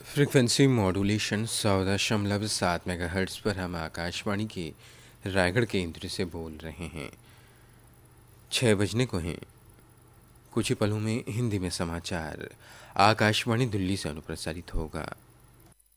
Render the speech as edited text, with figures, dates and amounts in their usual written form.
Frequency modulation 100.7 megahertz पर हम आकाशवाणी के रायगढ़ केंद्र से बोल रहे हैं। 6 बजने को हैं। कुछ ही पलों में हिंदी में समाचार आकाशवाणी दिल्ली से अनुप्रसारित होगा।